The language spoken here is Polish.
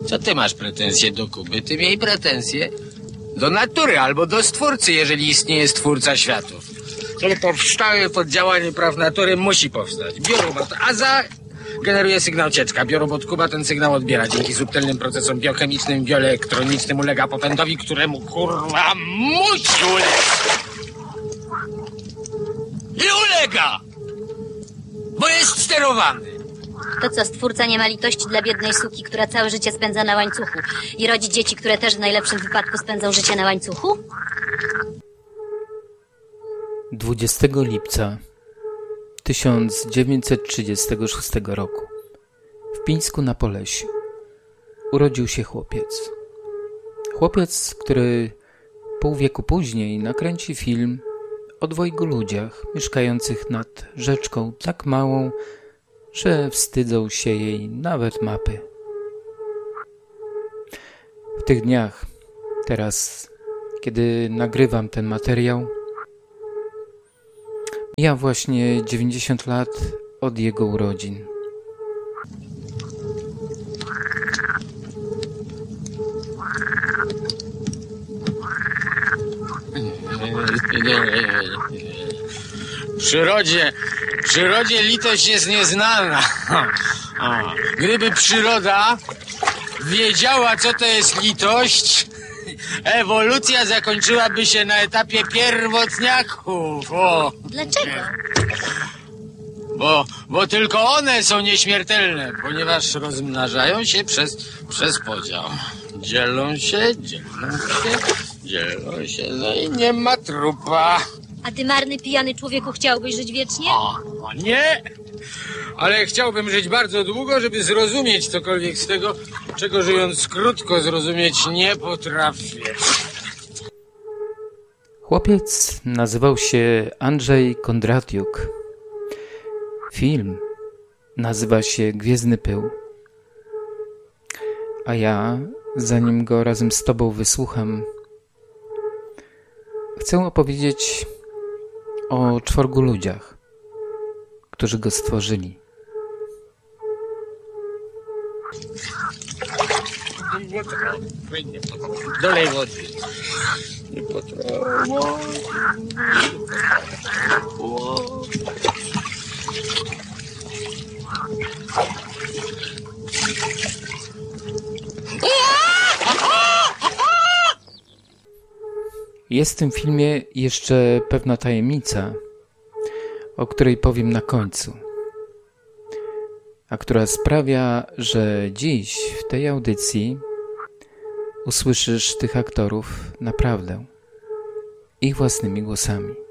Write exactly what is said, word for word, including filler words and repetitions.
Co ty masz pretensje do Kuby? Ty miej pretensje do natury albo do Stwórcy, jeżeli istnieje Stwórca światów. Które powstały pod działaniem praw natury, musi powstać. Biorobot Aza generuje sygnał cieczka. Biorobot Kuba ten sygnał odbiera. Dzięki subtelnym procesom biochemicznym, bioelektronicznym ulega popędowi, któremu kurwa musi ulegać. I ulega! Bo jest sterowany. To co, Stwórca nie ma litości dla biednej suki, która całe życie spędza na łańcuchu i rodzi dzieci, które też w najlepszym wypadku spędzą życie na łańcuchu? dwudziestego lipca tysiąc dziewięćset trzydziestego szóstego roku w Pińsku na Polesiu urodził się chłopiec. Chłopiec, który pół wieku później nakręci film o dwojgu ludziach mieszkających nad rzeczką tak małą, że wstydzą się jej nawet mapy. W tych dniach, teraz, kiedy nagrywam ten materiał, mija właśnie dziewięćdziesiąt lat od jego urodzin. W przyrodzie, w przyrodzie litość jest nieznana. Gdyby przyroda wiedziała, co to jest litość, ewolucja zakończyłaby się na etapie pierwotniaków. O. Dlaczego? Bo, bo tylko one są nieśmiertelne, ponieważ rozmnażają się przez, przez podział. Dzielą się, dzielą się, dzielą się, no i nie ma trupa. A ty, marny, pijany człowieku, chciałbyś żyć wiecznie? O, o nie! Ale chciałbym żyć bardzo długo, żeby zrozumieć cokolwiek z tego, czego żyjąc krótko zrozumieć nie potrafię. Chłopiec nazywał się Andrzej Kondratiuk. Film nazywa się Gwiezdny Pył. A ja, zanim go razem z tobą wysłucham, chcę opowiedzieć o czworgu ludziach, którzy go stworzyli. Nie potrafię, nie potrafię. Dolej wody. Nie potrafię. Jest w tym filmie jeszcze pewna tajemnica, o której powiem na końcu, a która sprawia, że dziś w tej audycji usłyszysz tych aktorów naprawdę, ich własnymi głosami.